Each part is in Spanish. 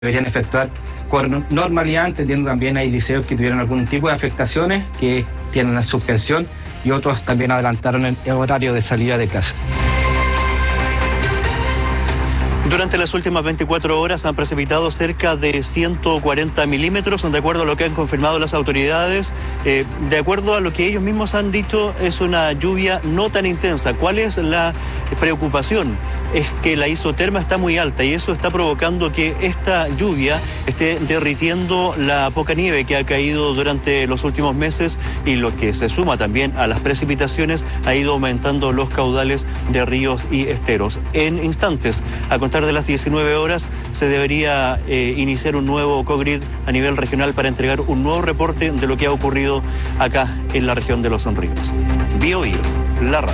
deberían efectuar con normalidad, entendiendo también hay liceos que tuvieron algún tipo de afectaciones que tienen la suspensión y otros también adelantaron el horario de salida de clase. Durante las últimas 24 horas han precipitado cerca de 140 milímetros, de acuerdo a lo que han confirmado las autoridades. De acuerdo a lo que ellos mismos han dicho, es una lluvia no tan intensa. ¿Cuál es la preocupación? Es que la isoterma está muy alta y eso está provocando que esta lluvia esté derritiendo la poca nieve que ha caído durante los últimos meses, y lo que se suma también a las precipitaciones ha ido aumentando los caudales de ríos y esteros. En instantes, a contar de las 19 horas, se debería iniciar un nuevo COGRID a nivel regional para entregar un nuevo reporte de lo que ha ocurrido acá en la región de Los Ríos. Bio Bio, la radio.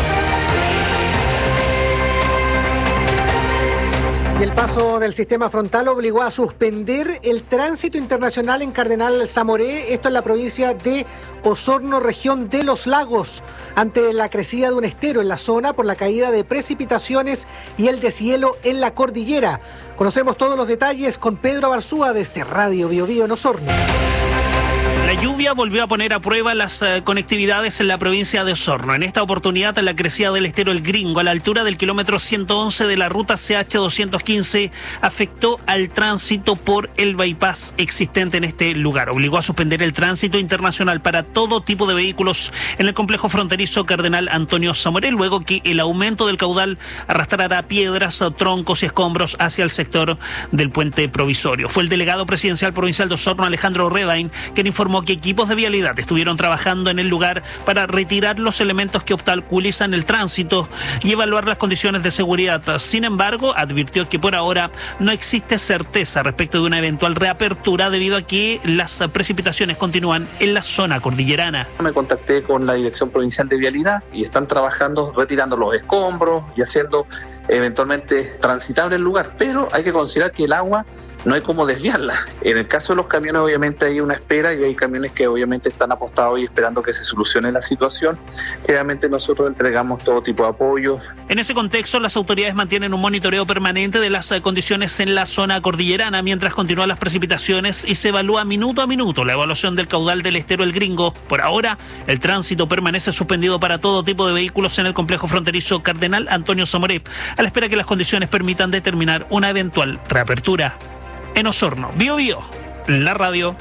Y el paso del sistema frontal obligó a suspender el tránsito internacional en Cardenal Zamoré, esto en la provincia de Osorno, región de Los Lagos, ante la crecida de un estero en la zona por la caída de precipitaciones y el deshielo en la cordillera. Conocemos todos los detalles con Pedro Barzúa desde Radio Bio Bio en Osorno. La lluvia volvió a poner a prueba las conectividades en la provincia de Osorno. En esta oportunidad, la crecida del estero El Gringo, a la altura del kilómetro 111 de la ruta CH215, afectó al tránsito por el bypass existente en este lugar. Obligó a suspender el tránsito internacional para todo tipo de vehículos en el complejo fronterizo Cardenal Antonio Zamoré, luego que el aumento del caudal arrastrará piedras, troncos y escombros hacia el sector del puente provisorio. Fue el delegado presidencial provincial de Osorno, Alejandro Redain, quien informó que equipos de vialidad estuvieron trabajando en el lugar para retirar los elementos que obstaculizan el tránsito y evaluar las condiciones de seguridad. Sin embargo, advirtió que por ahora no existe certeza respecto de una eventual reapertura debido a que las precipitaciones continúan en la zona cordillerana. Me contacté con la Dirección Provincial de Vialidad y están trabajando retirando los escombros y haciendo eventualmente transitable el lugar, pero hay que considerar que el agua no hay cómo desviarla. En el caso de los camiones, obviamente hay una espera y hay camiones que obviamente están apostados y esperando que se solucione la situación. Realmente nosotros entregamos todo tipo de apoyo. En ese contexto, las autoridades mantienen un monitoreo permanente de las condiciones en la zona cordillerana mientras continúan las precipitaciones y se evalúa minuto a minuto la evaluación del caudal del estero El Gringo. Por ahora, el tránsito permanece suspendido para todo tipo de vehículos en el complejo fronterizo Cardenal Antonio Zamoré, a la espera que las condiciones permitan determinar una eventual reapertura. En Osorno, Bio Bio, la radio.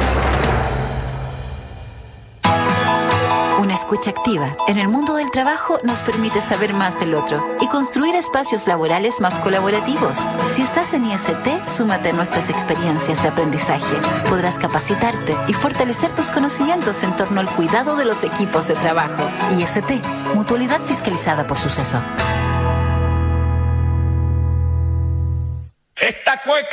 Una escucha activa en el mundo del trabajo nos permite saber más del otro y construir espacios laborales más colaborativos. Si estás en IST, súmate a nuestras experiencias de aprendizaje. Podrás capacitarte y fortalecer tus conocimientos en torno al cuidado de los equipos de trabajo. IST, mutualidad fiscalizada por Suceso. Esta cueca